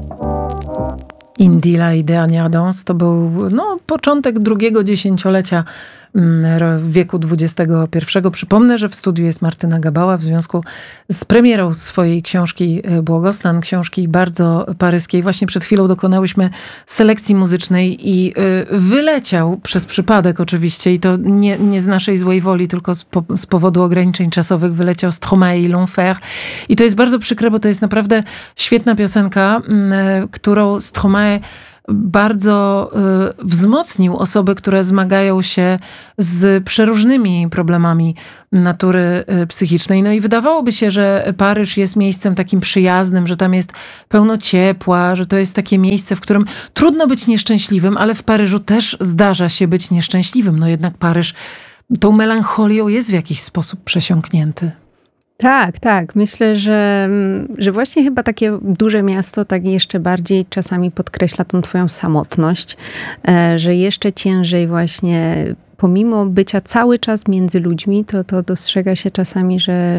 Indila i Dernière Danse to był początek drugiego dziesięciolecia wieku XXI. Przypomnę, że w studiu jest Martyna Gabała w związku z premierą swojej książki Błogostan, książki bardzo paryskiej. Właśnie przed chwilą dokonałyśmy selekcji muzycznej i wyleciał przez przypadek oczywiście, i to nie z naszej złej woli, tylko z powodu ograniczeń czasowych, wyleciał Stromae i L'Enfer. I to jest bardzo przykre, bo to jest naprawdę świetna piosenka, którą Stromae bardzo wzmocnił osoby, które zmagają się z przeróżnymi problemami natury psychicznej. No i wydawałoby się, że Paryż jest miejscem takim przyjaznym, że tam jest pełno ciepła, że to jest takie miejsce, w którym trudno być nieszczęśliwym, ale w Paryżu też zdarza się być nieszczęśliwym. No jednak Paryż tą melancholią jest w jakiś sposób przesiąknięty. Tak, tak. Myślę, że właśnie chyba takie duże miasto tak jeszcze bardziej czasami podkreśla tą twoją samotność, że jeszcze ciężej właśnie pomimo bycia cały czas między ludźmi, to dostrzega się czasami,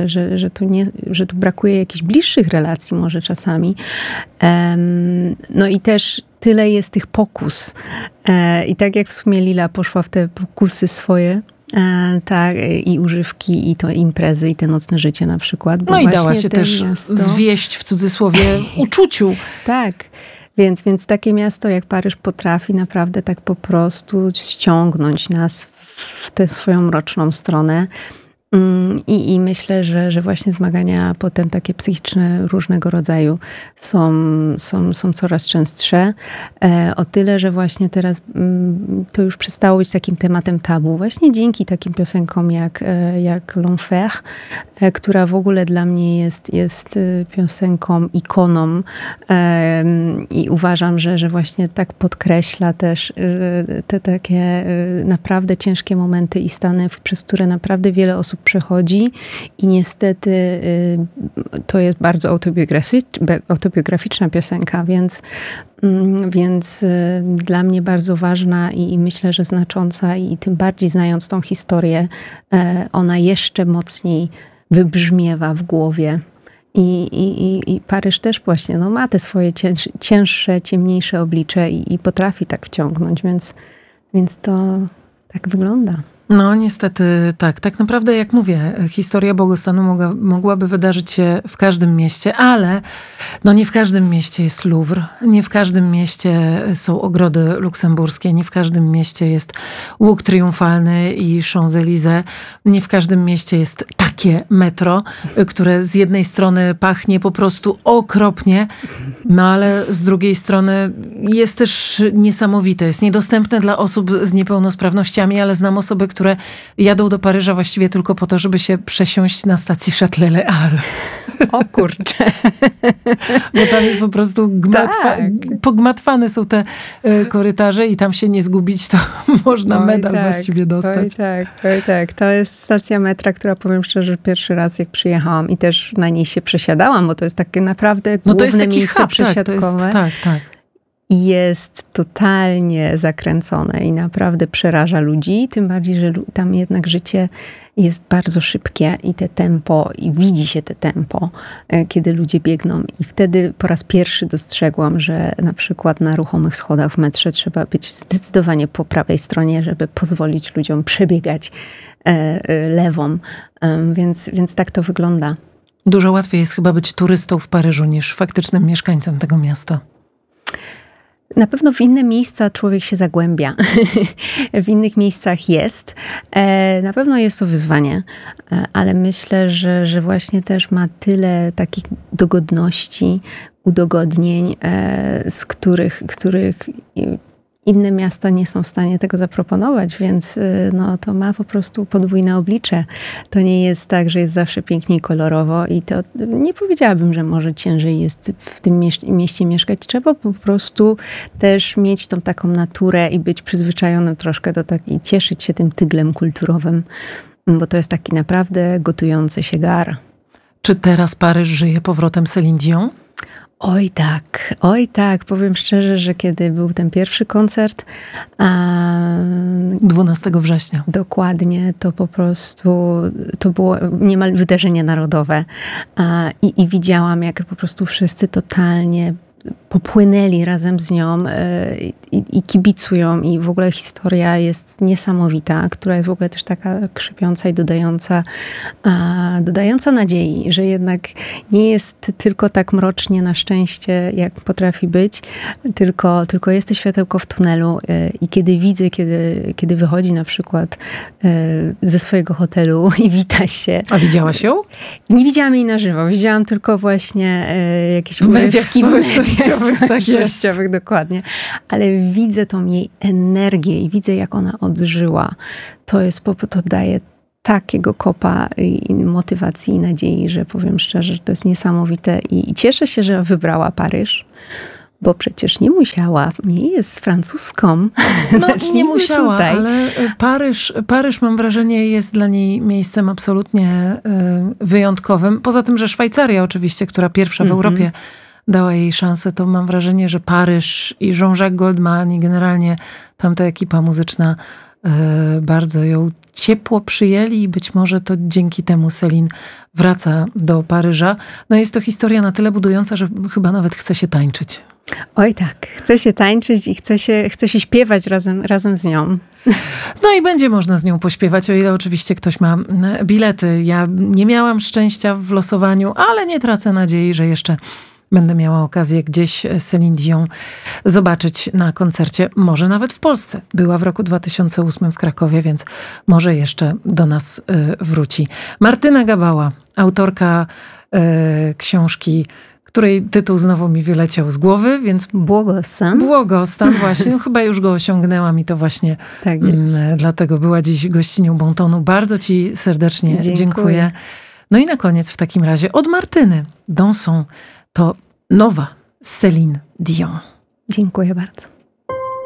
że tu brakuje jakichś bliższych relacji może czasami. No i też tyle jest tych pokus. I tak jak w sumie Lila poszła w te pokusy swoje, tak, i używki, i to imprezy, i te nocne życie na przykład. No i dała się też zwieść w cudzysłowie uczuciu. Tak, więc takie miasto jak Paryż potrafi naprawdę tak po prostu ściągnąć nas w tę swoją mroczną stronę. I myślę, że właśnie zmagania potem takie psychiczne różnego rodzaju są coraz częstsze. O tyle, że właśnie teraz to już przestało być takim tematem tabu. Właśnie dzięki takim piosenkom jak L'Enfer, która w ogóle dla mnie jest piosenką, ikoną. I uważam, że właśnie tak podkreśla też te takie naprawdę ciężkie momenty i stany, przez które naprawdę wiele osób przechodzi i niestety to jest bardzo autobiograficzna piosenka, więc dla mnie bardzo ważna i myślę, że znacząca i tym bardziej znając tą historię, ona jeszcze mocniej wybrzmiewa w głowie. I Paryż też właśnie ma te swoje cięższe, ciemniejsze oblicze i potrafi tak wciągnąć, więc to tak wygląda. No niestety tak. Tak naprawdę jak mówię, historia Błogostanu mogłaby wydarzyć się w każdym mieście, ale nie w każdym mieście jest Louvre, nie w każdym mieście są ogrody luksemburskie, nie w każdym mieście jest Łuk Triumfalny i Champs-Élysées, nie w każdym mieście jest takie metro, które z jednej strony pachnie po prostu okropnie, ale z drugiej strony jest też niesamowite, jest niedostępne dla osób z niepełnosprawnościami, ale znam osoby, które jadą do Paryża właściwie tylko po to, żeby się przesiąść na stacji Châtelet-Le-Halles. O kurczę. Bo tam jest po prostu pogmatwane są te korytarze i tam się nie zgubić, to można medal właściwie dostać. Oj tak. To jest stacja metra, która powiem szczerze, pierwszy raz jak przyjechałam i też na niej się przesiadałam, bo to jest takie naprawdę główne miejsce przesiadkowe. Tak. Jest totalnie zakręcone i naprawdę przeraża ludzi, tym bardziej, że tam jednak życie jest bardzo szybkie i te tempo, i widzi się te tempo, kiedy ludzie biegną. I wtedy po raz pierwszy dostrzegłam, że na przykład na ruchomych schodach w metrze trzeba być zdecydowanie po prawej stronie, żeby pozwolić ludziom przebiegać lewą. Więc tak to wygląda. Dużo łatwiej jest chyba być turystą w Paryżu niż faktycznym mieszkańcem tego miasta. Na pewno w inne miejsca człowiek się zagłębia. W innych miejscach jest. Na pewno jest to wyzwanie, ale myślę, że właśnie też ma tyle takich dogodności, udogodnień, z których inne miasta nie są w stanie tego zaproponować, więc to ma po prostu podwójne oblicze. To nie jest tak, że jest zawsze pięknie i kolorowo i to nie powiedziałabym, że może ciężej jest w tym mieście mieszkać. Trzeba po prostu też mieć tą taką naturę i być przyzwyczajonym troszkę do takiej, cieszyć się tym tyglem kulturowym, bo to jest taki naprawdę gotujący się gar. Czy teraz Paryż żyje powrotem Céline Dion? Oj tak. Powiem szczerze, że kiedy był ten pierwszy koncert 12 września. Dokładnie, to po prostu to było niemal wydarzenie narodowe. I widziałam, jak po prostu wszyscy totalnie popłynęli razem z nią i kibicują. I w ogóle historia jest niesamowita, która jest w ogóle też taka krzepiąca i dodająca nadziei, że jednak nie jest tylko tak mrocznie na szczęście, jak potrafi być, tylko jest to światełko w tunelu. I kiedy widzę, kiedy wychodzi na przykład ze swojego hotelu i wita się. A widziałaś ją? Nie widziałam jej na żywo. Widziałam tylko właśnie jakieś w mediach społecznościowych. Tak jest. Dokładnie. Ale widzę tą jej energię i widzę, jak ona odżyła. To daje takiego kopa i motywacji i nadziei, że powiem szczerze, że to jest niesamowite. I cieszę się, że wybrała Paryż. Bo przecież nie musiała, nie jest francuską. No nie musiała, tutaj. Ale Paryż mam wrażenie jest dla niej miejscem absolutnie wyjątkowym. Poza tym, że Szwajcaria oczywiście, która pierwsza w Europie dała jej szansę, to mam wrażenie, że Paryż i Jean-Jacques Goldman i generalnie tamta ekipa muzyczna bardzo ją ciepło przyjęli i być może to dzięki temu Céline wraca do Paryża. No jest to historia na tyle budująca, że chyba nawet chce się tańczyć. Oj tak, chce się tańczyć i chce się śpiewać razem z nią. No i będzie można z nią pośpiewać, o ile oczywiście ktoś ma bilety. Ja nie miałam szczęścia w losowaniu, ale nie tracę nadziei, że jeszcze będę miała okazję gdzieś Céline Dion zobaczyć na koncercie, może nawet w Polsce. Była w roku 2008 w Krakowie, więc może jeszcze do nas wróci. Martyna Gabała, autorka książki, której tytuł znowu mi wyleciał z głowy, więc Błogostan właśnie. No, chyba już go osiągnęłam i to właśnie tak dlatego była dziś gościnią Bontonu. Bardzo ci serdecznie dziękuję. No i na koniec w takim razie od Martyny Dansons to nowa Céline Dion. Dziękuję bardzo.